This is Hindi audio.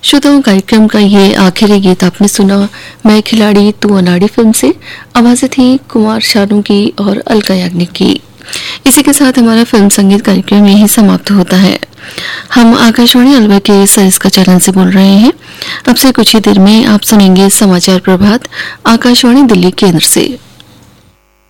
श्रोताओं, कार्यक्रम का ये आखिरी गीत आपने सुना मैं खिलाड़ी तू अनाड़ी फिल्म से। आवाजें थी कुमार शानू की और अलका याग्निक की। इसी के साथ हमारा फिल्म संगीत कार्यक्रम यही समाप्त होता है। हम आकाशवाणी अलवर के सरिस्का चैनल से बोल रहे हैं। अब से कुछ ही देर में आप सुनेंगे समाचार प्रभात आकाशवाणी दिल्ली केंद्र से।